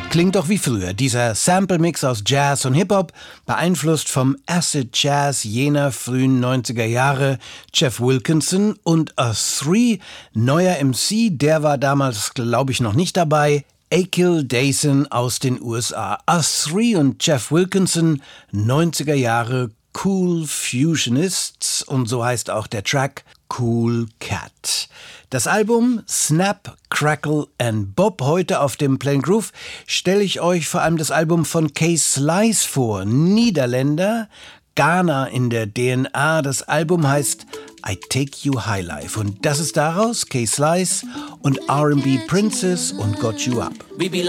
Klingt doch wie früher. Dieser Sample-Mix aus Jazz und Hip-Hop, beeinflusst vom Acid Jazz jener frühen 90er Jahre. Jeff Wilkinson und A3, neuer MC, der war damals, glaube ich, noch nicht dabei. Akil Dason aus den USA. A3 und Jeff Wilkinson, 90er Jahre Cool Fusionists, und so heißt auch der Track Cool Cat. Das Album Snap, Crackle and Bob. Heute auf dem Plain Groove stelle ich euch vor allem das Album von K-Slice vor. Niederländer, Ghana in der DNA. Das Album heißt I Take You High Life. Und das ist daraus K-Slice und R&B Princess und Got You Up. We be